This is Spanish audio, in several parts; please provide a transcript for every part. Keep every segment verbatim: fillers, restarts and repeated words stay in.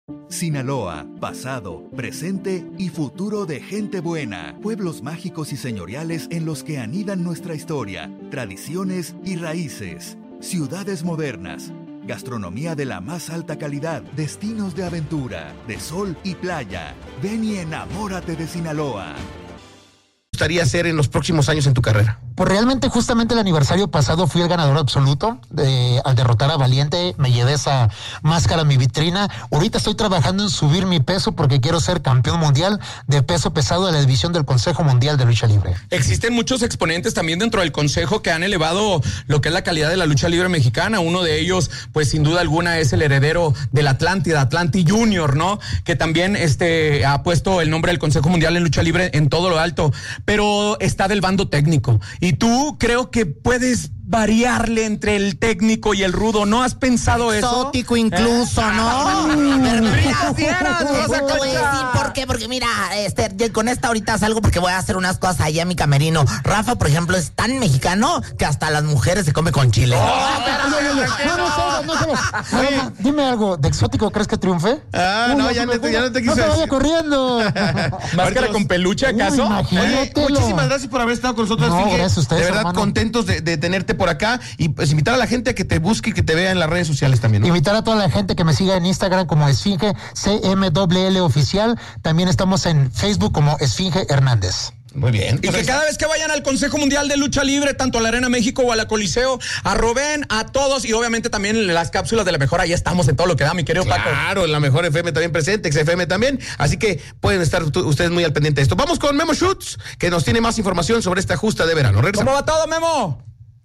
Sinaloa, pasado, presente y futuro de gente buena. Pueblos mágicos y señoriales en los que anidan nuestra historia, tradiciones y raíces. Ciudades modernas. Gastronomía de la más alta calidad, destinos de aventura, de sol y playa. Ven y enamórate de Sinaloa. ¿Qué te gustaría hacer en los próximos años en tu carrera? Pues realmente justamente el aniversario pasado fui el ganador absoluto. De, al derrotar a Valiente me llevé esa máscara a mi vitrina. Ahorita estoy trabajando en subir mi peso porque quiero ser campeón mundial de peso pesado de la división del Consejo Mundial de Lucha Libre. Existen muchos exponentes también dentro del Consejo que han elevado lo que es la calidad de la lucha libre mexicana. Uno de ellos, pues sin duda alguna, es el heredero del Atlántida, Atlanti Junior, ¿no? Que también este, ha puesto el nombre del Consejo Mundial en lucha libre en todo lo alto. Pero está del bando técnico. Y tú creo que puedes variarle entre el técnico y el rudo. ¿No has pensado eso? Exótico incluso, ¿Eh? ¿no? Pero mira, fieras, Rosa Concha. Sí, ¿por qué? Porque mira, este, con esta ahorita salgo porque voy a hacer unas cosas allá en mi camerino. Rafa, por ejemplo, es tan mexicano que hasta las mujeres se come con chile. Oh, no, no, no, no, no, no. Dime algo, ¿de exótico crees que triunfe? Ah, no, ya, no te, ya no te quise No te vaya corriendo. ¿Máscara con peluche acaso? Uy, imagínatelo. Oye, muchísimas gracias por haber estado con nosotros. No, Finge, gracias a ustedes, de verdad, hermano. contentos de, de tenerte por acá y pues invitar a la gente a que te busque y que te vea en las redes sociales también, ¿no? Invitar a toda la gente que me siga en Instagram como Esfinge C M W L Oficial. También estamos en Facebook como Esfinge Hernández. Muy bien. Y que cada vez que vayan al Consejo Mundial de Lucha Libre, tanto a la Arena México o a la Coliseo, arroben a todos y obviamente también las cápsulas de la mejor, ahí estamos en todo lo que da, mi querido claro, Paco. Claro, en la mejor F M también presente, X F M también, así que pueden estar ustedes muy al pendiente de esto. Vamos con Memo Schutz, que nos tiene más información sobre esta justa de verano. Regresamos. ¿Cómo va todo, Memo?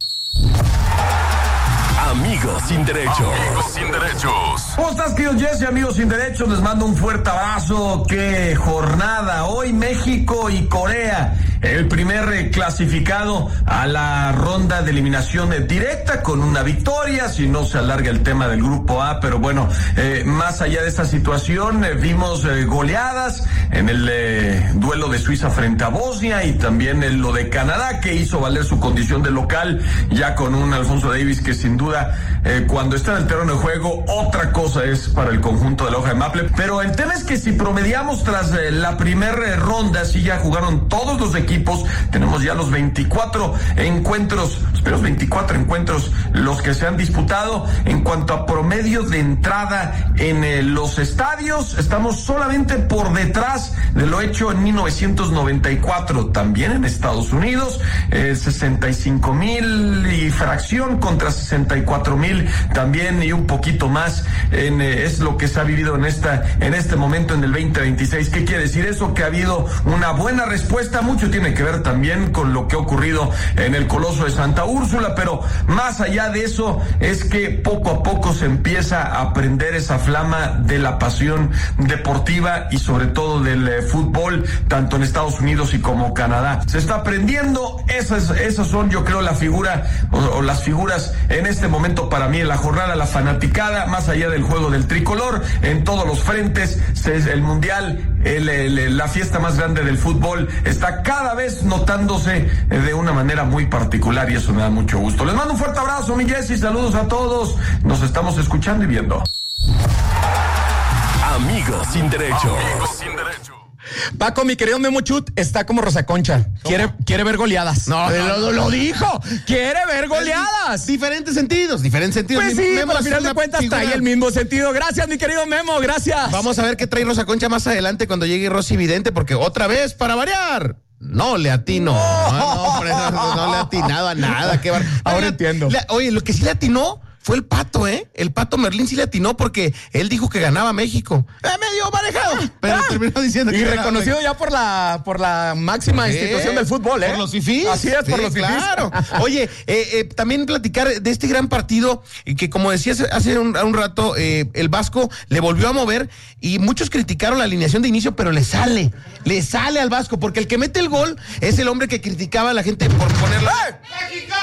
Amigos sin derechos. Amigos sin derechos. ¿Cómo estás, queridos Jesse? Amigos sin derechos, les mando un fuerte abrazo. Qué jornada. Hoy México y Corea, el primer clasificado a la ronda de eliminación directa con una victoria, si no se alarga el tema del grupo A, pero bueno, eh, más allá de esta situación, eh, vimos eh, goleadas en el eh, duelo de Suiza frente a Bosnia y también en lo de Canadá, que hizo valer su condición de local, ya con un Alfonso Davis que sin duda Eh, cuando está en el terreno de juego, otra cosa es para el conjunto de la hoja de Maple. Pero el tema es que si promediamos tras eh, la primera ronda, si ya jugaron todos los equipos, tenemos ya los veinticuatro encuentros, los veinticuatro encuentros los que se han disputado. En cuanto a promedio de entrada en eh, los estadios, estamos solamente por detrás de lo hecho en mil novecientos noventa y cuatro, también en Estados Unidos, eh, sesenta y cinco mil y fracción contra sesenta y cuatro mil también y un poquito más en, eh, es lo que se ha vivido en esta en este momento en el veinte veintiséis. ¿Qué quiere decir eso? Que ha habido una buena respuesta. Mucho tiene que ver también con lo que ha ocurrido en el Coloso de Santa Úrsula, pero más allá de eso es que poco a poco se empieza a prender esa flama de la pasión deportiva y sobre todo del eh, fútbol, tanto en Estados Unidos y como Canadá. Se está aprendiendo. Esas, esas son, yo creo, la figura o, o las figuras en este momento para mí en la jornada, la fanaticada, más allá del juego del tricolor, en todos los frentes, el mundial, el, el, la fiesta más grande del fútbol, está cada vez notándose de una manera muy particular y eso me da mucho gusto. Les mando un fuerte abrazo, mi Jessy, saludos a todos, nos estamos escuchando y viendo. Amigos sin derechos. Amigos sin derechos. Paco, mi querido Memo Chut está como Rosa Concha. Quiere, quiere ver goleadas. No, no, lo, no, lo no. dijo. Quiere ver goleadas. Diferentes sentidos, diferentes sentidos. Pues sí, Memo pero al es final una de cuentas figura. trae el mismo sentido. Gracias, mi querido Memo, gracias. Vamos a ver qué trae Rosa Concha más adelante cuando llegue Rosy Vidente, porque otra vez, para variar, no le atino. No, no, por eso no, no le ha atinado a nada. Qué bar... Ahora oye, entiendo. Le, oye, lo que sí le atinó fue el Pato, ¿eh? El Pato Merlín sí le atinó porque él dijo que ganaba México. ¡Eh, medio manejado! Pero Ah, terminó diciendo que y ganaba reconocido México. ya por la por la máxima Sí, institución del fútbol, ¿eh? Por los fifís. Así es, por Sí, los fifís. claro. Oye, eh, eh, también platicar de este gran partido y que, como decías hace un, un rato, eh, el Vasco le volvió a mover y muchos criticaron la alineación de inicio, pero le sale, le sale al Vasco, porque el que mete el gol es el hombre que criticaba a la gente por ponerla. ¡Mexicano!